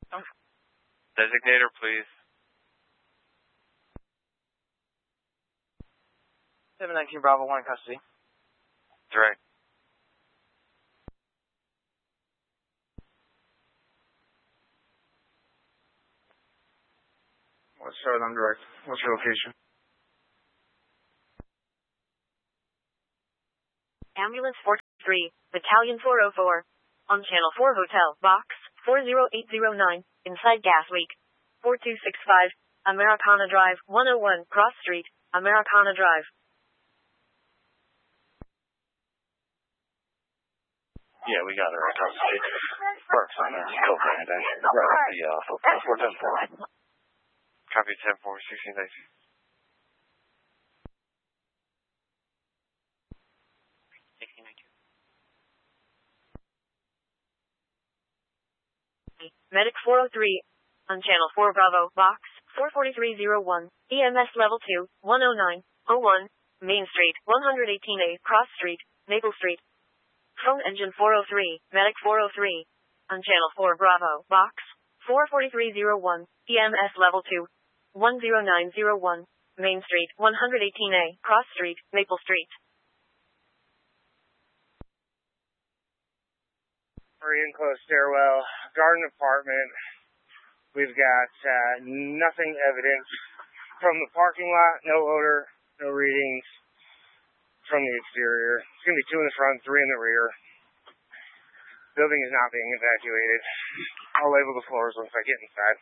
Designator, please. 719 Bravo 1 in custody. Direct. What's your I'm direct? What's your location? Ambulance 423, Battalion 404. On Channel 4 Hotel, Box 40809, inside Gas Leak. 4265, Americana Drive, 101, Cross Street, Americana Drive. Yeah, we got her at custody. Works on her. Cobra and right at the 410. Copy 10-4, 16 days. Medic 403, on Channel 4 Bravo, Box 44301, EMS Level 2, 10901, Main Street, 118A, Cross Street, Maple Street. Phone Engine 403, Medic 403, on Channel 4 Bravo, Box 44301, EMS Level 2, 10901, Main Street, 118A, Cross Street, Maple Street. Enclosed stairwell, garden apartment. We've got nothing evident from the parking lot, no odor, no readings from the exterior. It's going to be 2 in the front, 3 in the rear. Building is not being evacuated. I'll label the floors once I get inside.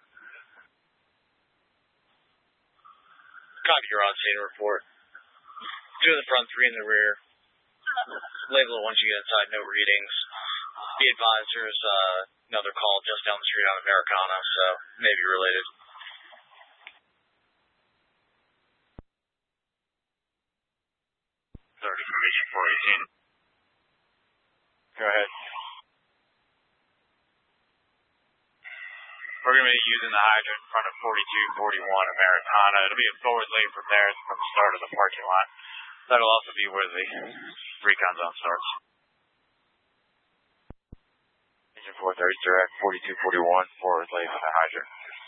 Copy your on-scene report. 2 in the front, 3 in the rear. Label it once you get inside, no readings. Be advised, there's another call just down the street on Americana, so maybe related. Information 418. Go ahead. We're going to be using the hydrant in front of 4241 Americana. It'll be a forward lane from there from the start of the parking lot. That'll also be where the recon zone starts. Engine 430 direct, 4241, forward lane on the hydrant.